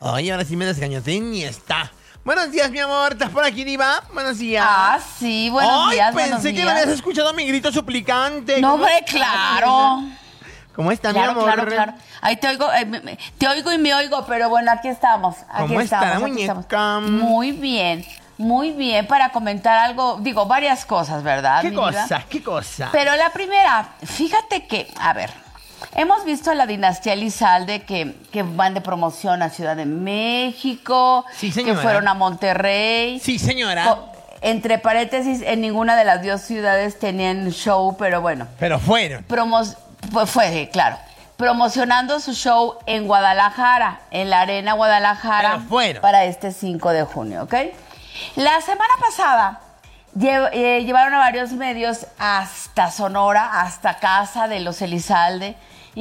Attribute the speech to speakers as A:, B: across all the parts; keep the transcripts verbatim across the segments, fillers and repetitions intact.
A: Ay, ahora sí me desgañoté y está. Buenos días, mi amor. ¿Estás por aquí, diva? Buenos días.
B: Ah, sí, buenos
A: Ay,
B: días,
A: pensé
B: buenos
A: que
B: días.
A: no habías escuchado mi grito suplicante.
B: No,
A: ¿Cómo
B: hombre,
A: estás,
B: claro.
A: nena? ¿Cómo está,
B: Claro,
A: mi amor?
B: claro, claro. Ahí te oigo, eh, me- me- te oigo y me oigo, pero bueno, aquí estamos. Aquí
A: ¿Cómo está
B: estamos,
A: la
B: aquí
A: muñeca?
B: estamos. Muy bien, muy bien para comentar algo, digo, varias cosas, ¿verdad?
A: ¿Qué
B: mi vida?
A: cosa? ¿Qué cosa?
B: Pero la primera, fíjate que, a ver, hemos visto a la dinastía Elizalde que, que van de promoción a Ciudad de México,
A: Sí,
B: que
A: señora.
B: fueron a Monterrey.
A: Sí, señora.
B: Co- Entre paréntesis, en ninguna de las dos ciudades tenían show, pero bueno.
A: Pero fueron.
B: Promos pues fue, claro. Promocionando su show en Guadalajara, en la Arena Guadalajara,
A: Pero fueron.
B: para este cinco de junio, ¿ok? La semana pasada lle- eh, llevaron a varios medios hasta Sonora, hasta casa de los Elizalde.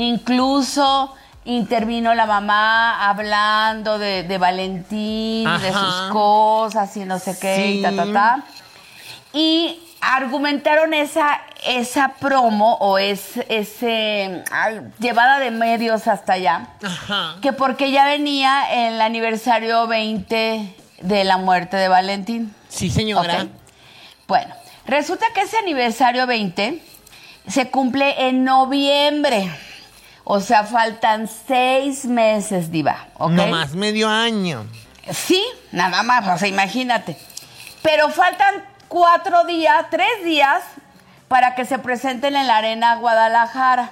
B: Incluso intervino la mamá hablando de, de Valentín, de
A: Ajá.
B: sus cosas y no sé qué,
A: Sí.
B: y ta, ta, ta. Y argumentaron esa, esa promo o es, ese ay, llevada de medios hasta allá,
A: Ajá.
B: que porque ya venía el aniversario veinte de la muerte de Valentín.
A: Sí, señora.
B: Ok. Bueno, resulta que ese aniversario veinte se cumple en noviembre. O sea, faltan seis meses, diva. ¿Ok?
A: No más medio año.
B: Sí, nada más, o sea, imagínate. Pero faltan cuatro días, tres días, para que se presenten en la Arena Guadalajara.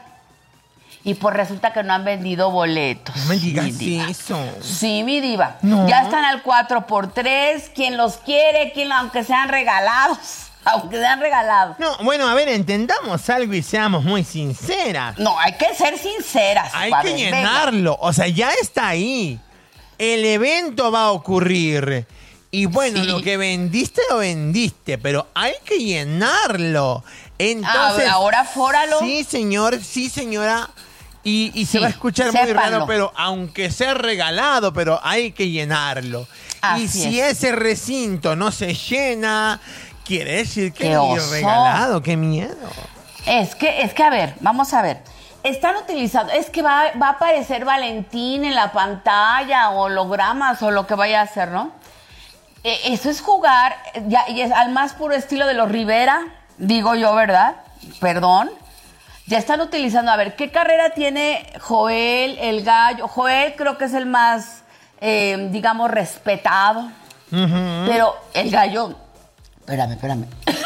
B: Y pues resulta que no han vendido boletos.
A: No me digas
B: mi diva.
A: eso.
B: Sí, mi diva.
A: No.
B: Ya están al cuatro por tres. Quien los quiere, quien, aunque sean regalados. Aunque sean regalados.
A: No, bueno, a ver, entendamos algo y seamos muy sinceras.
B: No, hay que ser sinceras.
A: Hay
B: a
A: que
B: ver, venga.
A: llenarlo. O sea, ya está ahí. El evento va a ocurrir. Y bueno,
B: Sí.
A: lo que vendiste, lo vendiste. Pero hay que llenarlo. Entonces.
B: Ah, ahora fóralo.
A: Sí, señor, sí, señora. Y, y se
B: Sí,
A: va a escuchar muy
B: sépanlo.
A: raro, pero aunque sea regalado, pero hay que llenarlo.
B: Así
A: y si
B: es.
A: ese recinto no se llena, quiere decir que
B: ¡Qué
A: ni
B: oso!
A: regalado, qué miedo.
B: Es que, es que, a ver, vamos a ver. Están utilizando, es que va, va a aparecer Valentín en la pantalla, o hologramas, o lo que vaya a hacer, ¿no? Eh, eso es jugar, ya, y es al más puro estilo de los Rivera, digo yo, ¿verdad? Perdón. Ya están utilizando, a ver, ¿qué carrera tiene Joel, el gallo? Joel creo que es el más, eh, digamos, respetado.
A: Ujú.
B: Pero el gallo, espérame, espérame.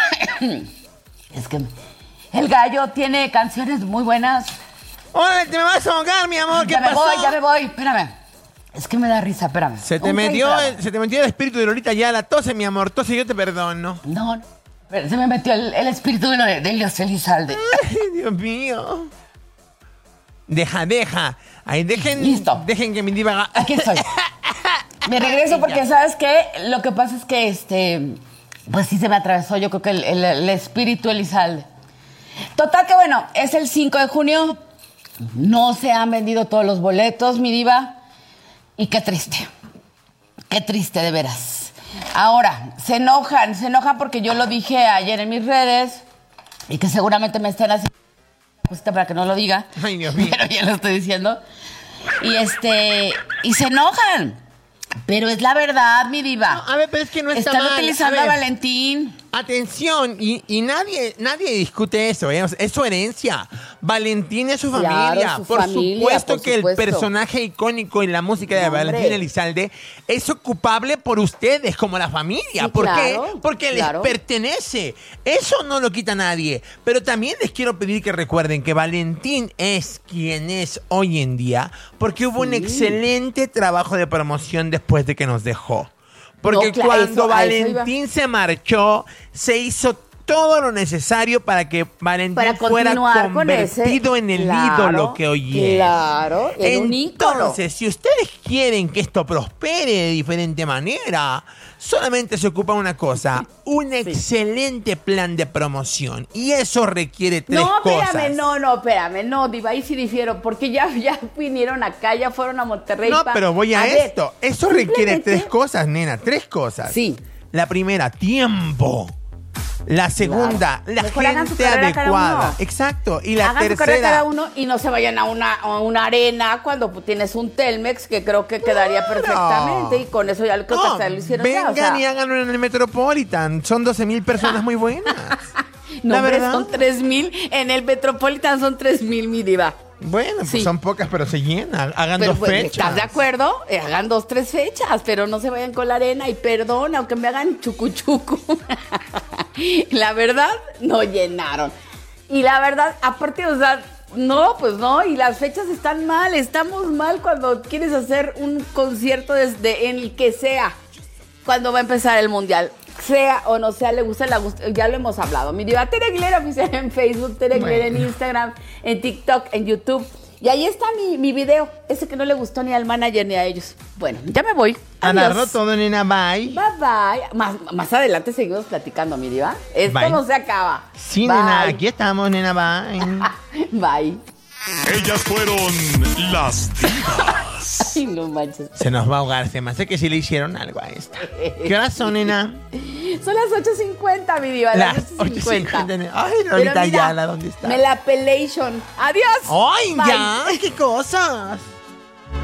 B: Es que el gallo tiene canciones muy buenas.
A: ¡Órale, te me vas a ahogar, mi amor! ¿Qué
B: Ya me
A: pasó?
B: voy, ya me voy, espérame. Es que me da risa, espérame.
A: Se te,
B: Un
A: metió
B: trago.
A: el, se te metió el espíritu de Lolita ya, la tose, mi amor. Tose, yo te perdono.
B: No, no, pero se me metió el, el espíritu de, lo de, de los Elizalde.
A: Ay, Dios mío. Deja, deja. Ahí dejen,
B: Listo.
A: dejen que mi diva haga-
B: Aquí estoy. Me regreso porque, ¿sabes qué? Lo que pasa es que, este, pues sí se me atravesó, yo creo que el, el- el espíritu Elizalde. Total que, bueno, es el cinco de junio. No se han vendido todos los boletos, mi diva. Y qué triste. Qué triste, de veras. Ahora, se enojan, se enojan porque yo lo dije ayer en mis redes y que seguramente me están haciendo una cosita para que no lo diga.
A: Ay, Dios mío.
B: Pero ya lo estoy diciendo. Y este, y se enojan. Pero es la verdad, mi diva.
A: No, a ver, pero es que no está
B: Están
A: mal.
B: utilizando
A: A
B: a,
A: ver.
B: Valentín.
A: Atención, y, y nadie, nadie discute eso, ¿eh? O sea, es su herencia. Valentín es su
C: Claro,
A: familia.
C: su
A: por
C: familia,
A: supuesto
C: por
A: que
C: supuesto.
A: el personaje icónico en la música de
C: No, hombre.
A: Valentín Elizalde es ocupable por ustedes, como la familia.
C: Sí,
A: ¿Por
C: claro,
A: qué? Porque
C: claro.
A: les pertenece. Eso no lo quita nadie. Pero también les quiero pedir que recuerden que Valentín es quien es hoy en día porque hubo un
C: Sí.
A: excelente trabajo de promoción después de que nos dejó. Porque
C: No, claro,
A: cuando
C: eso- a eso iba.
A: Valentín se marchó, se hizo todo lo necesario para que Valentín
C: Para
A: fuera
C: continuar con ese-
A: convertido en el
C: Claro,
A: ídolo que hoy es.
C: claro, en un ícono.
A: Entonces, si ustedes quieren que esto prospere de diferente manera, solamente se ocupa una cosa, un excelente plan de promoción. Y eso requiere tres
C: No,
A: cosas.
C: espérame, no, no, espérame, no, Diva, ahí sí difiero, porque ya, ya vinieron acá, ya fueron a Monterrey.
A: No,
C: pa-
A: pero voy a,
C: ver,
A: esto. Eso requiere
C: simplemente-
A: tres cosas, nena, tres cosas.
C: Sí.
A: La primera, tiempo. La segunda,
C: Claro.
A: la
C: Mejor hagan su
A: gente
C: carrera cada
A: adecuada.
C: uno.
A: Exacto. Y la
C: Hagan su carrera
A: tercera.
C: cada uno y no se vayan a una, a una arena cuando pues, tienes un Telmex que creo que quedaría
A: Claro.
C: perfectamente y con eso ya creo que
A: No,
C: hasta lo hicieron ya,
A: vengan
C: o sea,
A: y háganlo en el Metropolitan. Son doce mil personas muy buenas.
C: no,
A: la
C: hombre,
A: verdad.
C: son tres mil, en el Metropolitan son tres mil, mi diva.
A: Bueno, pues
C: Sí.
A: son pocas, pero se llenan. Hagan
C: Pero
A: dos
C: pues,
A: fechas.
C: ¿estás de acuerdo? Eh, hagan dos, tres fechas, pero no se vayan con la arena y perdón, aunque me hagan chucu chucu. La verdad, no llenaron. Y la verdad, aparte, o sea, no, pues no, y las fechas están mal, estamos mal cuando quieres hacer un concierto desde en el que sea, cuando va a empezar el mundial. Sea o no sea, le gusta, la gusta, ya lo hemos hablado. Mi diva Tere Aguilera oficial en Facebook, Tere Aguilera en Instagram, en TikTok, en YouTube. Y ahí está mi, mi video, ese que no le gustó ni al manager ni a ellos. Bueno, ya me voy.
A: Agarró
C: Adiós.
A: todo, nena, bye.
C: Bye bye. Más, más adelante seguimos platicando, mi diva. Esto
A: Bye.
C: no se acaba.
A: Sí,
C: Bye.
A: nena, aquí estamos, nena, bye.
C: Bye.
D: Ellas fueron las divas.
C: Ay, no manches.
A: Se nos va a ahogar, se me hace que sí le hicieron algo a esta. ¿Qué horas son, nena?
C: Son las ocho cincuenta, mi diva. Las,
A: Las
C: ocho cincuenta.
A: ocho cincuenta. Ay, Lolita Ayala, ¿dónde está?
C: Me la pelation. Adiós.
A: ¡Ay,
C: Bye.
A: ya! ¡Qué cosas!